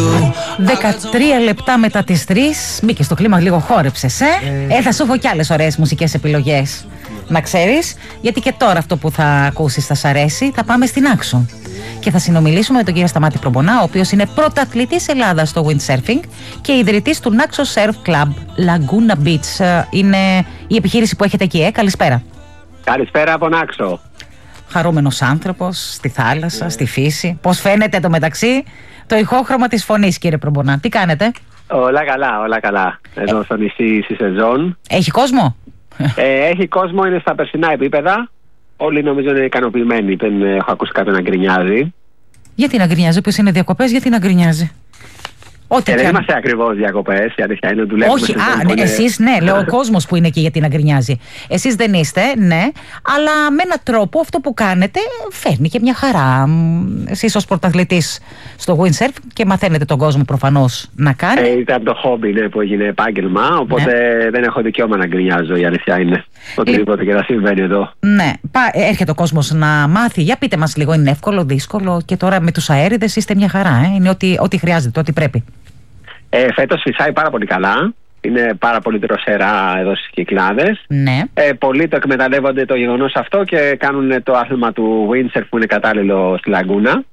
13 λεπτά μετά τις 3. Μπήκε στο κλίμα, λίγο χόρεψες, θα σου έχω κι άλλες ωραίες μουσικές επιλογές, να ξέρεις. Γιατί και τώρα αυτό που θα ακούσεις θα σ' αρέσει. Θα πάμε στην Άξο και θα συνομιλήσουμε με τον κύριο Σταμάτη Προμπονά, ο οποίος είναι πρωταθλητής Ελλάδας στο windsurfing και ιδρυτής του Naxos Surf Club Laguna Beach. Είναι η επιχείρηση που έχετε εκεί, καλησπέρα. Καλησπέρα από Νάξο. Χαρούμενος άνθρωπος, στη θάλασσα, στη φύση. Πώς φαίνεται το μεταξύ το ηχόχρωμα της φωνής, κύριε Προμπονά? Τι κάνετε? Όλα καλά, όλα καλά. Εδώ στο νησί στη σεζόν. Έχει κόσμο? Έχει κόσμο, είναι στα περσινά επίπεδα. Όλοι νομίζω είναι ικανοποιημένοι. Δεν έχω ακούσει κάποιον να γκρινιάζει. Γιατί να γκρινιάζει? Όποιος είναι διακοπές, γιατί να γκρινιάζει? Δεν είμαστε ακριβώς διακοπές, η αλήθεια είναι. Δουλεύουμε. Όχι, εσείς ναι, λέω ο κόσμος που είναι εκεί γιατί να γκρινιάζει. Εσείς δεν είστε, ναι, αλλά με έναν τρόπο αυτό που κάνετε φέρνει και μια χαρά. Εσείς ως πρωταθλητής στο windsurf και μαθαίνετε τον κόσμο προφανώς να κάνει. Ήταν το χόμπι που έγινε επάγγελμα, οπότε δεν έχω δικαίωμα να γκρινιάζω, η αλήθεια είναι. Οτιδήποτε και να συμβαίνει εδώ. Ναι, έρχεται ο κόσμος να μάθει. Για πείτε μας λίγο, είναι εύκολο, δύσκολο? Και τώρα με τους αέριδες είστε μια χαρά, είναι ό,τι χρειάζεται, ό,τι πρέπει. Φέτος φυσάει πάρα πολύ καλά. Είναι πάρα πολύ δροσερά εδώ στις Κυκλάδες. Ναι. Πολλοί το εκμεταλλεύονται το γεγονός αυτό και κάνουν το άθλημα του windsurf που είναι κατάλληλο στη Λαγκούνα.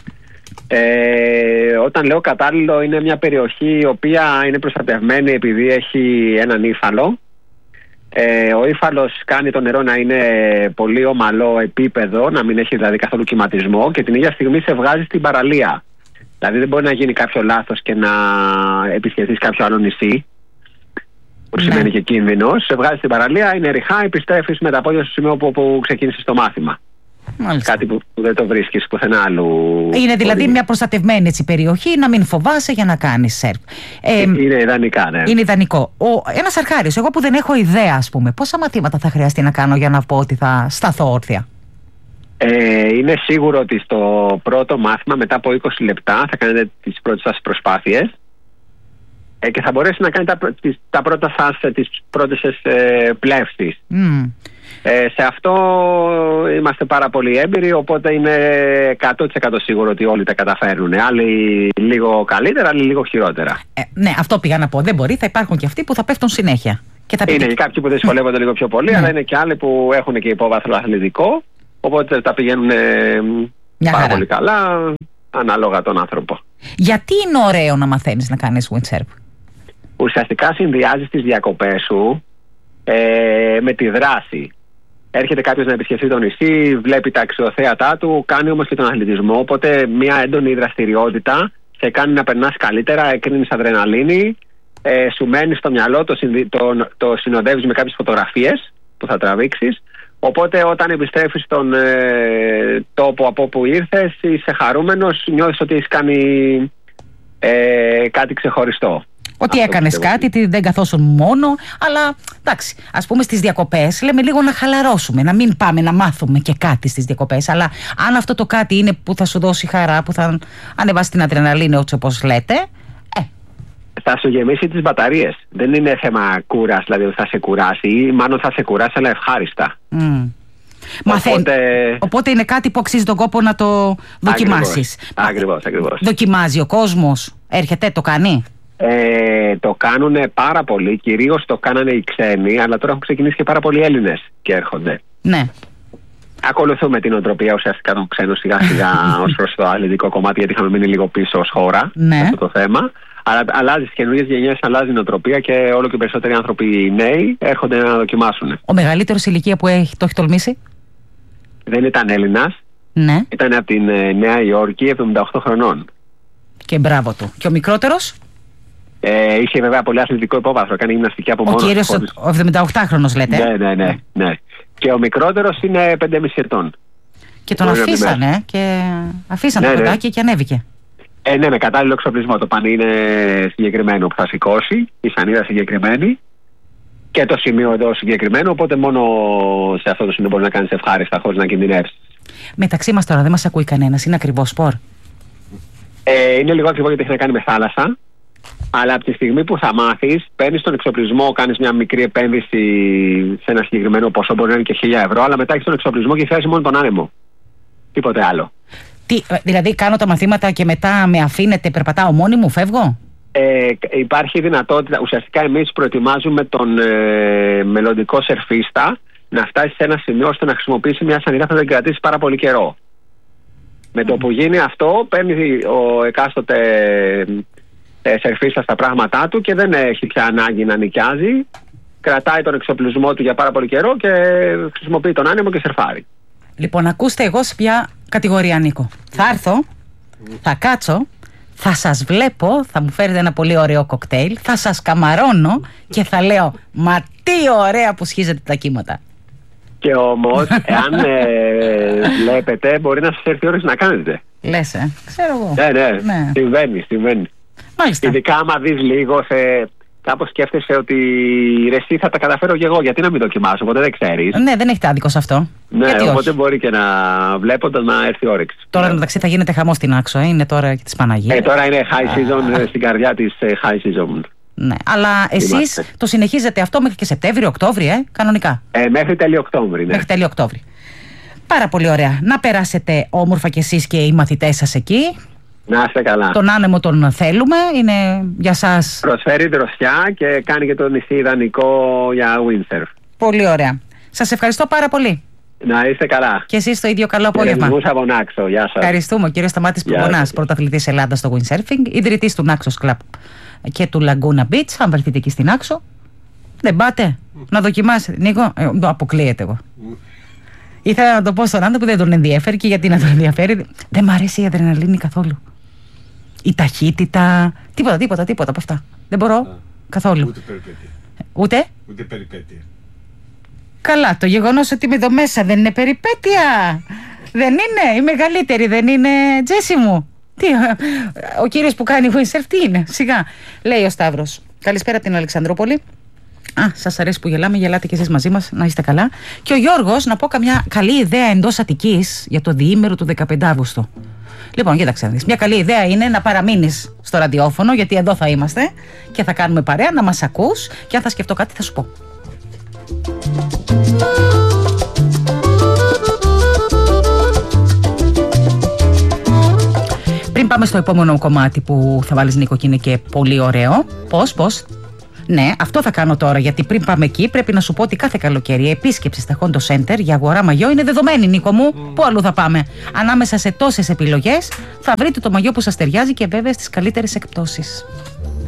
Όταν λέω κατάλληλο, είναι μια περιοχή η οποία είναι προστατευμένη επειδή έχει έναν ύφαλο. Ο ύφαλος κάνει το νερό να είναι πολύ ομαλό επίπεδο, να μην έχει δηλαδή καθόλου κυματισμό και την ίδια στιγμή σε βγάζει στην παραλία. Δηλαδή δεν μπορεί να γίνει κάποιο λάθος και να επισκεφθείς κάποιο άλλο νησί, που σημαίνει και κίνδυνος. Σε βγάζει στην παραλία, είναι ριχά, επιστρέφεις με τα πόδια στο σημείο που ξεκίνησες το μάθημα. Μάλιστα. Κάτι που δεν το βρίσκεις πουθενά άλλου. Είναι δηλαδή μια προστατευμένη περιοχή, να μην φοβάσαι για να κάνεις σερφ. Είναι ιδανικά, ναι. Είναι ιδανικό. Ένας αρχάριος, εγώ που δεν έχω ιδέα, ας πούμε, πόσα μαθήματα θα χρειαστεί να κάνω για να πω ότι θα σταθώ όρθια? Είναι σίγουρο ότι στο πρώτο μάθημα, μετά από 20 λεπτά, θα κάνετε τις πρώτες σας προσπάθειες και θα μπορέσει να κάνει τις πρώτες σας πλεύσεις. Σε αυτό είμαστε πάρα πολύ έμπειροι, οπότε είναι 100% σίγουρο ότι όλοι τα καταφέρνουν. Άλλοι λίγο καλύτερα, άλλοι λίγο χειρότερα. Ναι, αυτό πήγα να πω. Δεν μπορεί, θα υπάρχουν και αυτοί που θα πέφτουν συνέχεια. Είναι και κάποιοι που δυσκολεύονται λίγο πιο πολύ, αλλά είναι και άλλοι που έχουν και υπόβαθρο αθλητικό. Οπότε τα πηγαίνουν πάρα πολύ καλά, ανάλογα τον άνθρωπο. Γιατί είναι ωραίο να μαθαίνεις να κάνεις windsurf? Ουσιαστικά συνδυάζεις τις διακοπές σου με τη δράση. Έρχεται κάποιος να επισκεφθεί το νησί, βλέπει τα αξιοθέατά του, κάνει όμως και τον αθλητισμό. Οπότε μια έντονη δραστηριότητα σε κάνει να περνάς καλύτερα, εκρίνεις αδρεναλίνη, σου μένει στο μυαλό, το συνοδεύεις με κάποιες φωτογραφίες που θα τραβήξεις. Οπότε όταν επιστρέφεις στον τόπο από όπου ήρθες, είσαι χαρούμενος, νιώθεις ότι έχεις κάνει κάτι ξεχωριστό. Ότι έκανες κάτι, ότι δεν καθόσουν μόνο, αλλά εντάξει, ας πούμε στις διακοπές λέμε λίγο να χαλαρώσουμε, να μην πάμε να μάθουμε και κάτι στις διακοπές, αλλά αν αυτό το κάτι είναι που θα σου δώσει χαρά, που θα ανεβάσει την αδρεναλίνη, όπως λέτε, θα σου γεμίσει τις μπαταρίες. Δεν είναι θέμα κούρας, δηλαδή ότι θα σε κουράσει, ή μάλλον θα σε κουράσει, αλλά ευχάριστα. Οπότε είναι κάτι που αξίζει τον κόπο να το δοκιμάσεις. Ακριβώς. Δοκιμάζει ο κόσμος, έρχεται, το κάνει? Το κάνουν πάρα πολύ, κυρίως το κάνανε οι ξένοι, αλλά τώρα έχουν ξεκινήσει και πάρα πολλοί Έλληνες και έρχονται. Ναι. Ακολουθούμε την οτροπία ουσιαστικά των ξένων σιγά σιγά ως προς το αθλητικό κομμάτι, γιατί είχαμε μείνει λίγο πίσω ως χώρα σε αυτό το θέμα. Αλλά αλλάζει στις καινούργιες γενιές, αλλάζει η νοοτροπία και όλο και περισσότεροι άνθρωποι νέοι έρχονται να δοκιμάσουν. Ο μεγαλύτερος ηλικία που το έχει τολμήσει? Δεν ήταν Έλληνας. Ναι. Ήταν από την Νέα Υόρκη, 78 χρονών. Και μπράβο του. Και ο μικρότερος? Είχε βέβαια πολύ αθλητικό υπόβαθρο, κάνει γυμναστική από μόνος. Ο κύριος ο 78χρονος λέτε? Ναι. Και ο μικρότερος είναι 5,5 ετών. Και τον αφήσανε το παιδάκι και ανέβηκε. Ναι, με κατάλληλο εξοπλισμό. Το πανί είναι συγκεκριμένο που θα σηκώσει, η σανίδα συγκεκριμένη και το σημείο εδώ συγκεκριμένο. Οπότε μόνο σε αυτό το σημείο μπορεί να κάνεις ευχάριστα χωρίς να κινδυνεύσεις. Μεταξύ μας τώρα δεν μας ακούει κανένας, είναι ακριβό σπορ? Είναι λίγο ακριβό γιατί έχει να κάνει με θάλασσα. Αλλά από τη στιγμή που θα μάθεις, παίρνεις τον εξοπλισμό, κάνεις μια μικρή επένδυση σε ένα συγκεκριμένο ποσό, μπορεί να είναι και 1.000 ευρώ, αλλά μετά έχεις τον εξοπλισμό και χρειάζεσαι μόνο τον άνεμο. Τίποτε άλλο. Δηλαδή κάνω τα μαθήματα και μετά με αφήνετε, περπατάω μόνη μου, φεύγω? Υπάρχει δυνατότητα, ουσιαστικά εμείς προετοιμάζουμε τον μελλοντικό σερφίστα να φτάσει σε ένα σημείο ώστε να χρησιμοποιήσει μια σανίδα που θα την κρατήσει πάρα πολύ καιρό. Με το που γίνει αυτό, παίρνει ο εκάστοτε σερφίστα στα πράγματά του και δεν έχει πια ανάγκη να νοικιάζει. Κρατάει τον εξοπλισμό του για πάρα πολύ καιρό και χρησιμοποιεί τον άνεμο και σερφάρει. Λοιπόν, ακούστε, εγώ σε ποια κατηγορία ανήκω. Θα έρθω, θα κάτσω, θα σας βλέπω, θα μου φέρετε ένα πολύ ωραίο κοκτέιλ, θα σας καμαρώνω και θα λέω «Μα τι ωραία που σχίζετε τα κύματα». Και όμως, εάν βλέπετε, μπορεί να σας έρθει η ώρα να κάνετε. Λες, ξέρω εγώ. Ναι. Συμβαίνει. Μάλιστα. Ειδικά άμα δεις λίγο, κάπως σκέφτεσαι ότι ρε εσύ θα τα καταφέρω και εγώ, γιατί να μην δοκιμάσω, οπότε δεν ξέρεις. Ναι, δεν έχετε άδικο σε αυτό. Ναι, γιατί οπότε όχι. Μπορεί και να βλέποντας να έρθει η όρεξη. Τώρα μεταξύ θα γίνεται χαμός στην Άξο, είναι τώρα και της Παναγίας. Τώρα είναι high season, στην καρδιά της high season. Ναι, αλλά εσείς το συνεχίζετε αυτό μέχρι και Σεπτέμβριο, Οκτώβριο, κανονικά. Μέχρι τέλειο Οκτώβρη, ναι. Μέχρι τέλειο Οκτώβρη. Πάρα πολύ ωραία. Να περάσετε όμορφα κι εσείς και οι μαθητές σας εκεί. Να είστε καλά. Τον άνεμο τον θέλουμε, είναι για σας. Προσφέρει δροσιά και κάνει και το νησί ιδανικό για windsurf. Πολύ ωραία. Σας ευχαριστώ πάρα πολύ. Να είστε καλά. Και εσείς το ίδιο, καλό απόγευμα. Από Νάξο. Γεια σας. Ευχαριστούμε. Ο κύριος Σταμάτης Πουγονάς, πρωταθλητής Ελλάδας στο windsurfing, ιδρυτής του Naxos Club και του Laguna Beach. Αν βρεθείτε εκεί στην Άξο, δεν πάτε να δοκιμάσετε. Νίκο, αποκλείεται εγώ. Ήθελα να το πω στον άντρα που δεν τον ενδιαφέρει, και γιατί να τον ενδιαφέρει. Δεν μ' αρέσει η αδρεναλίνη καθόλου. Η ταχύτητα. Τίποτα από αυτά. Δεν μπορώ καθόλου. Ούτε περιπέτεια. Ούτε περιπέτεια. Καλά, το γεγονός ότι είμαι εδώ μέσα δεν είναι περιπέτεια. Δεν είναι. Η μεγαλύτερη δεν είναι, Τζέσι μου. Τι, ο κύριος που κάνει windsurf τι είναι? Σιγά. Λέει ο Σταύρος. Καλησπέρα από την Αλεξανδρούπολη. Σας αρέσει που γελάμε, γελάτε κι εσείς μαζί μας, να είστε καλά. Και ο Γιώργος, να πω καμιά καλή ιδέα εντός Αττικής για το διήμερο του 15 Αύγουστο. Λοιπόν, κοίταξε να δεις. Μια καλή ιδέα είναι να παραμείνεις στο ραδιόφωνο, γιατί εδώ θα είμαστε και θα κάνουμε παρέα, να μας ακούς, και αν θα σκεφτώ κάτι θα σου πω. Πριν πάμε στο επόμενο κομμάτι που θα βάλεις, Νίκο, και είναι και πολύ ωραίο. Πώς? Ναι, αυτό θα κάνω τώρα, γιατί πριν πάμε εκεί πρέπει να σου πω ότι κάθε καλοκαίρι η επίσκεψη στα Hondo Center για αγορά μαγιό είναι δεδομένη, Νίκο μου. Πού αλλού θα πάμε? Ανάμεσα σε τόσες επιλογές θα βρείτε το μαγιό που σας ταιριάζει και βέβαια στις καλύτερες εκπτώσεις.